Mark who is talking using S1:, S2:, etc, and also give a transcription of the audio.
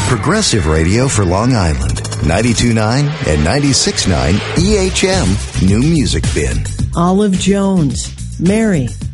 S1: Progressive Radio for Long Island. 92.9 and 96.9 EHM New Music Bin.
S2: Olive Jones, Mary,